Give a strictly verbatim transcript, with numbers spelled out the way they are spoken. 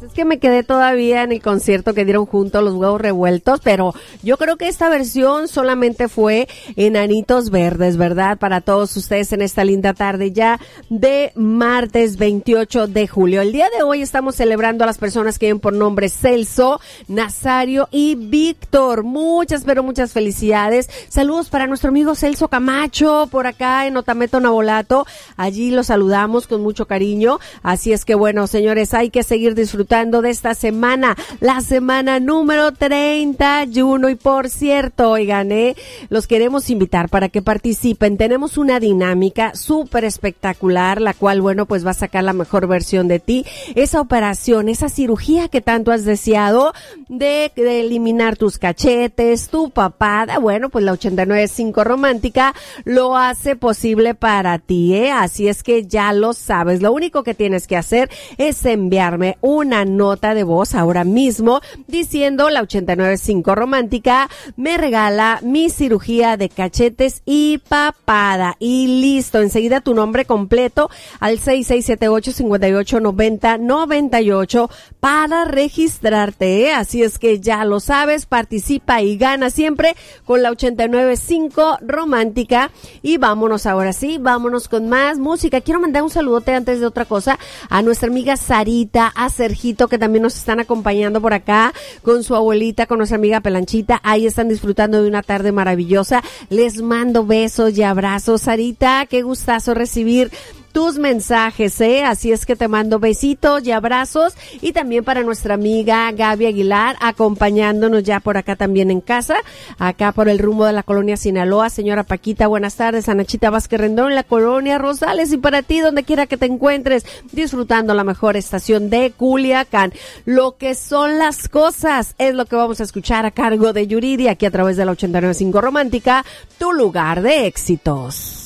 Es que me quedé todavía en el concierto que dieron juntos Los Huevos Revueltos, pero yo creo que esta versión solamente fue Enanitos Verdes, ¿verdad? Para todos ustedes en esta linda tarde ya de martes veintiocho de julio. El día de hoy estamos celebrando a las personas que vienen por nombre Celso, Nazario y Víctor. Muchas, pero muchas felicidades. Saludos para nuestro amigo Celso Camacho por acá en Otameto, Nabolato. Allí los saludamos con mucho cariño. Así es que bueno, señores, hay que seguir disfrutando de esta semana, la semana número treinta y uno. Y por cierto, oigan, eh, los queremos invitar para que participen. Tenemos una dinámica súper espectacular, la cual, bueno, pues va a sacar la mejor versión de ti. Esa operación, esa cirugía que tanto has deseado de, de eliminar tus cachetes, tu papada, bueno, pues la ochenta y nueve punto cinco Romántica lo hace posible para ti, ¿eh? Así es que ya lo sabes. Lo único que tienes que hacer es enviarme una nota de voz ahora mismo diciendo la ochenta y nueve punto cinco Romántica me regala mi cirugía de cachetes y papada. Y listo, enseguida tu nombre completo al seis seis siete ocho, cinco ocho, nueve cero, nueve ocho para registrarte, ¿eh? Así es que ya lo sabes, participa y gana siempre con la ochenta y nueve punto cinco Romántica. Y vámonos ahora sí, vámonos con más música. Quiero mandar un saludote antes de otra cosa a nuestra amiga Sarita, a Sergito, que también nos están acompañando por acá con su abuelita, con nuestra amiga Pelanchita. Ahí están disfrutando de una tarde maravillosa. Les mando besos y abrazos, Sarita. Qué gustazo recibir tus mensajes, ¿eh? Así es que te mando besitos y abrazos. Y también para nuestra amiga Gaby Aguilar, acompañándonos ya por acá también en casa, acá por el rumbo de la colonia Sinaloa. Señora Paquita, buenas tardes. A Nachita Vázquez Rendón, en la colonia Rosales. Y para ti, donde quiera que te encuentres, disfrutando la mejor estación de Culiacán. Lo que son las cosas es lo que vamos a escuchar a cargo de Yuridia, aquí a través de la ochenta y nueve punto cinco Romántica, tu lugar de éxitos.